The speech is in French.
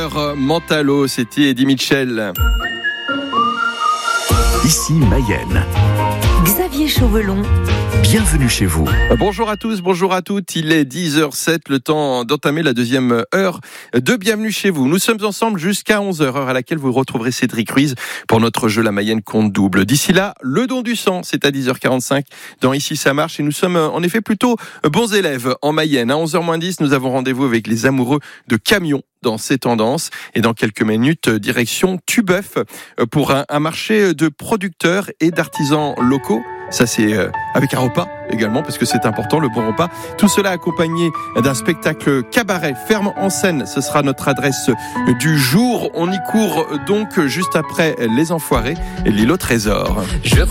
Mentalo, c'était Eddie Mitchell. Ici Mayenne. Xavier Chauvelon. Bienvenue chez vous. Bonjour à tous, bonjour à toutes. Il est 10h07, le temps d'entamer la deuxième heure de Bienvenue chez vous. Nous sommes ensemble jusqu'à 11h, heure à laquelle vous retrouverez Cédric Ruiz pour notre jeu La Mayenne compte double. D'ici là, le don du sang, c'est à 10h45 dans Ici ça marche. Et nous sommes en effet plutôt bons élèves en Mayenne. À 11h-10, nous avons rendez-vous avec les amoureux de camions dans ces tendances. Et dans quelques minutes, direction Tubeuf pour un marché de producteurs et d'artisans locaux. Ça, c'est avec un repas également, parce que c'est important, le bon repas. Tout cela accompagné d'un spectacle cabaret, ferme en scène. Ce sera notre adresse du jour. On y court donc juste après Les Enfoirés et l'île au trésor.